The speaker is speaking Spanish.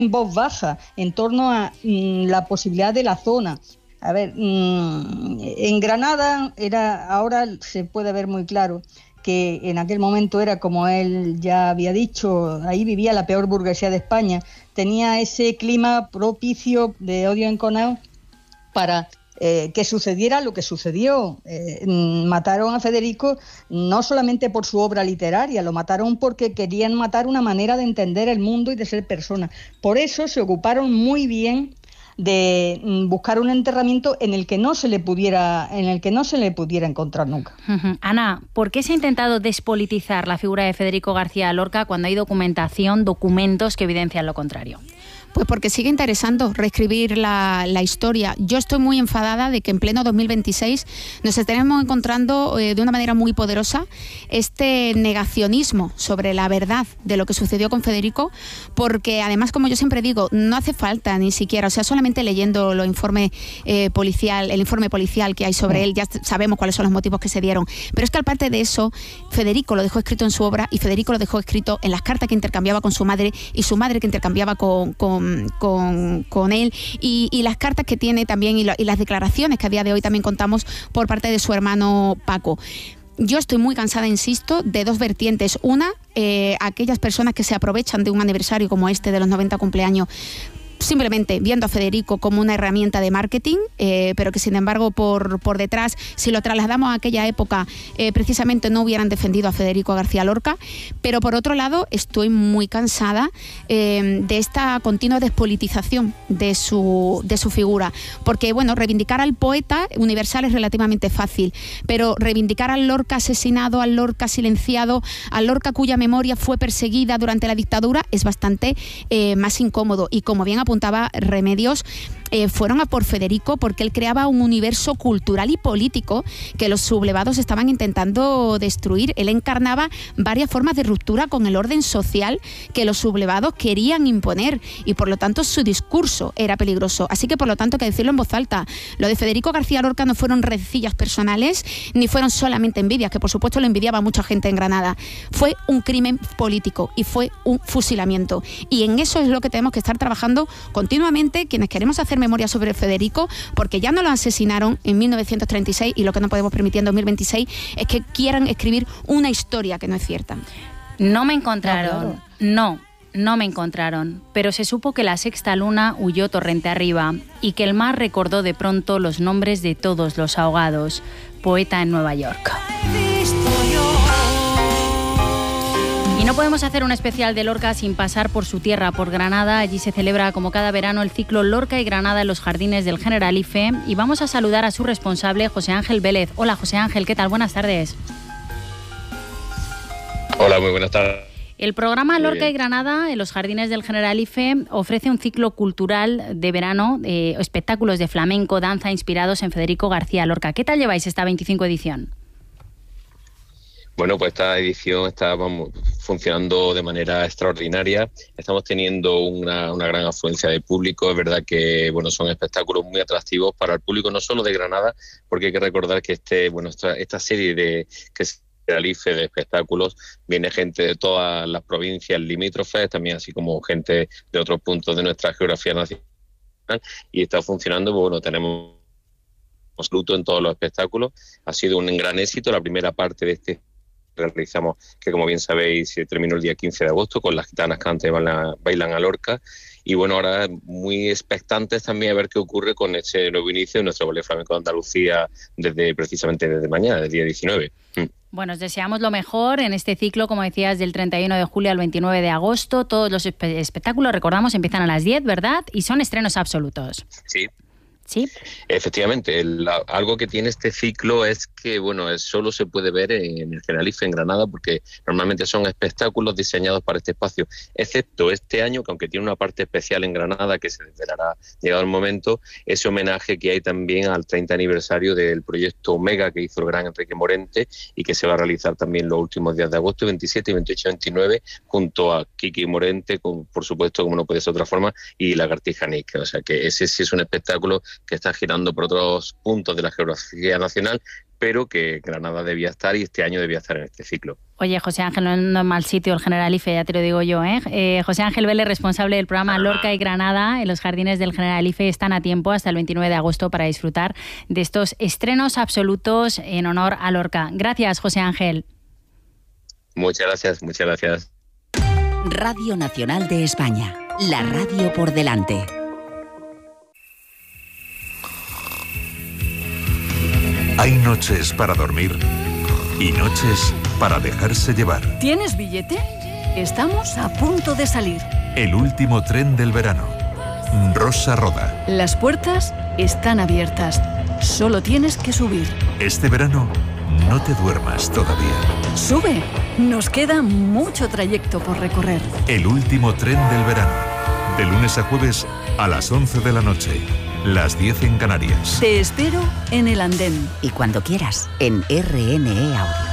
en voz baja en torno a la posibilidad de la zona. A ver, en Granada ahora se puede ver muy claro que en aquel momento era, como él ya había dicho, ahí vivía la peor burguesía de España, tenía ese clima propicio de odio enconado para que sucediera lo que sucedió. Mataron a Federico no solamente por su obra literaria, lo mataron porque querían matar una manera de entender el mundo y de ser persona. Por eso se ocuparon muy bien de buscar un enterramiento en el que no se le pudiera encontrar nunca. Ana, ¿por qué se ha intentado despolitizar la figura de Federico García Lorca cuando hay documentos que evidencian lo contrario? Pues porque sigue interesando reescribir la historia. Yo estoy muy enfadada de que en pleno 2026 nos estaremos encontrando de una manera muy poderosa este negacionismo sobre la verdad de lo que sucedió con Federico, porque además, como yo siempre digo, no hace falta ni siquiera, o sea, solamente leyendo el informe policial que hay sobre él, ya sabemos cuáles son los motivos que se dieron. Pero es que aparte de eso, Federico lo dejó escrito en su obra y Federico lo dejó escrito en las cartas que intercambiaba con su madre y su madre que intercambiaba con él y las cartas que tiene también y las declaraciones que a día de hoy también contamos por parte de su hermano Paco. Yo estoy muy cansada, insisto, de dos vertientes. Una, aquellas personas que se aprovechan de un aniversario como este de los 90 cumpleaños simplemente viendo a Federico como una herramienta de marketing, pero que sin embargo por detrás, si lo trasladamos a aquella época, precisamente no hubieran defendido a Federico García Lorca. Pero por otro lado, estoy muy cansada de esta continua despolitización de su figura, porque bueno, reivindicar al poeta universal es relativamente fácil, pero reivindicar al Lorca asesinado, al Lorca silenciado, al Lorca cuya memoria fue perseguida durante la dictadura es bastante más incómodo. Y como bien apuntaba Remedios, fueron a por Federico porque él creaba un universo cultural y político que los sublevados estaban intentando destruir. Él encarnaba varias formas de ruptura con el orden social que los sublevados querían imponer y por lo tanto su discurso era peligroso. Así que por lo tanto, hay que decirlo en voz alta, lo de Federico García Lorca no fueron rencillas personales ni fueron solamente envidias, que por supuesto lo envidiaba mucha gente en Granada. Fue un crimen político y fue un fusilamiento, y en eso es lo que tenemos que estar trabajando continuamente quienes queremos hacer memoria sobre Federico, porque ya no lo asesinaron en 1936 y lo que no podemos permitir en 2026 es que quieran escribir una historia que no es cierta. No me encontraron, no me encontraron, pero se supo que la sexta luna huyó torrente arriba y que el mar recordó de pronto los nombres de todos los ahogados. Poeta en Nueva York. Y no podemos hacer un especial de Lorca sin pasar por su tierra, por Granada. Allí se celebra como cada verano el ciclo Lorca y Granada en los jardines del Generalife. Y vamos a saludar a su responsable, José Ángel Vélez. Hola, José Ángel, ¿qué tal? Buenas tardes. Hola, muy buenas tardes. El programa Lorca y Granada en los jardines del Generalife ofrece un ciclo cultural de verano, espectáculos de flamenco, danza inspirados en Federico García Lorca. ¿Qué tal lleváis esta 25 edición? Bueno, pues esta edición está funcionando de manera extraordinaria. Estamos teniendo una gran afluencia de público. Es verdad que son espectáculos muy atractivos para el público, no solo de Granada, porque hay que recordar que esta serie de espectáculos viene gente de todas las provincias limítrofes, también así como gente de otros puntos de nuestra geografía nacional, y está funcionando. Tenemos luto en todos los espectáculos. Ha sido un gran éxito la primera parte de este realizamos, que como bien sabéis se terminó el día 15 de agosto con las gitanas cantan bailan a Lorca, y ahora muy expectantes también a ver qué ocurre con ese nuevo inicio de nuestro Ballet Flamenco de Andalucía precisamente desde mañana, del día 19. Bueno, os deseamos lo mejor en este ciclo, como decías, del 31 de julio al 29 de agosto. Todos los espectáculos, recordamos, empiezan a las 10, ¿verdad? Y son estrenos absolutos. Sí. Sí. Efectivamente, algo que tiene este ciclo es que solo se puede ver en el Generalife en Granada, porque normalmente son espectáculos diseñados para este espacio, excepto este año, que aunque tiene una parte especial en Granada que se desvelará llegado el momento, ese homenaje que hay también al 30 aniversario del proyecto Omega que hizo el gran Enrique Morente y que se va a realizar también los últimos días de agosto, 27, 28 y 29, junto a Kiki Morente, por supuesto, como no puede ser de otra forma, y Lagartija Nick. O sea que ese sí es un espectáculo que está girando por otros puntos de la geografía nacional, pero que Granada debía estar y este año debía estar en este ciclo. Oye, José Ángel, no es mal sitio el Generalife, ya te lo digo yo, ¿eh? José Ángel Vélez, responsable del programa Lorca y Granada en los jardines del Generalife, están a tiempo hasta el 29 de agosto para disfrutar de estos estrenos absolutos en honor a Lorca. Gracias, José Ángel. Muchas gracias, muchas gracias. Radio Nacional de España, la radio por delante. Hay noches para dormir y noches para dejarse llevar. ¿Tienes billete? Estamos a punto de salir. El último tren del verano. Rosa Roda. Las puertas están abiertas. Solo tienes que subir. Este verano no te duermas todavía. ¡Sube! Nos queda mucho trayecto por recorrer. El último tren del verano. De lunes a jueves a las 11 de la noche. Las 10 en Canarias. Te espero en el andén. Y cuando quieras, en RNE Audio.